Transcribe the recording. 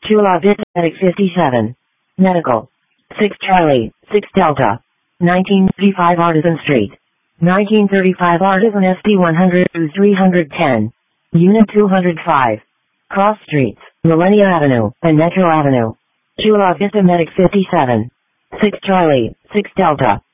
Chula Vista Medic 57. Medical. 6 Charlie, 6 Delta. 1935 Artisan Street. 1935 Artisan SD 100 310. Unit 205. Cross Streets, Millennia Avenue, and Metro Avenue. Chula Vista Medic 57. 6 Charlie, 6 Delta.